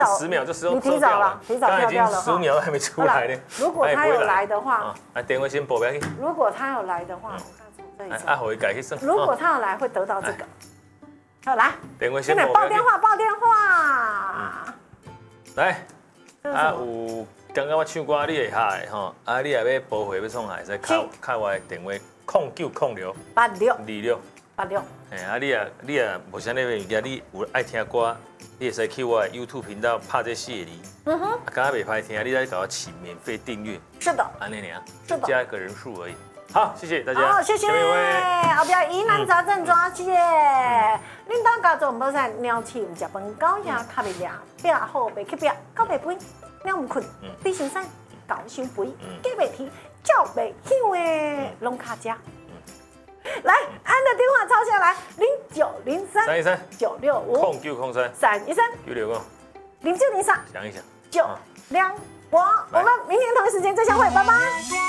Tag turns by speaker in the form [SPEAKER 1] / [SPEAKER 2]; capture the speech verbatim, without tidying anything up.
[SPEAKER 1] 十秒就收
[SPEAKER 2] 你提早了，提早跳掉了
[SPEAKER 1] 十秒还没出来呢。
[SPEAKER 2] 如果他有来的话，
[SPEAKER 1] 啊，电话先拨下去。
[SPEAKER 2] 如果他有来的话，我看从这里。
[SPEAKER 1] 啊，回改去算。
[SPEAKER 2] 如果他有来，会得到这个。好，来，
[SPEAKER 1] 电话先
[SPEAKER 2] 拨。报电话，报电话。
[SPEAKER 1] 来，啊有刚刚我唱歌你会嗨吼，啊你也要报回要创海，再靠靠我的电话空九空六
[SPEAKER 2] 八六
[SPEAKER 1] 二六
[SPEAKER 2] 八六。
[SPEAKER 1] 哎，啊你啊你啊无啥那物件，你有爱听歌，你会使去我的 YouTube 频道拍这四个字。嗯哼。啊，刚刚袂歹听，你再给我起免费订阅。
[SPEAKER 2] 是的。
[SPEAKER 1] 安尼尔，
[SPEAKER 2] 是的。
[SPEAKER 1] 加一个人数而已。好，谢谢大家。
[SPEAKER 2] 好，谢谢。后边疑难杂症抓起。恁当家做无使鸟鼠唔食饭，狗也较袂凉，壁好袂去壁，狗袂肥，鸟唔困，低伤瘦，狗伤肥，鸡袂啼，鸟袂响诶，拢较食。来，按的电话抄下来，零九零三
[SPEAKER 1] 三一三
[SPEAKER 2] 九六五
[SPEAKER 1] 空九空三
[SPEAKER 2] 三一三
[SPEAKER 1] 九六五
[SPEAKER 2] 零九零三
[SPEAKER 1] 想一想
[SPEAKER 2] 九两五。我们明天同一时间再相会，拜拜。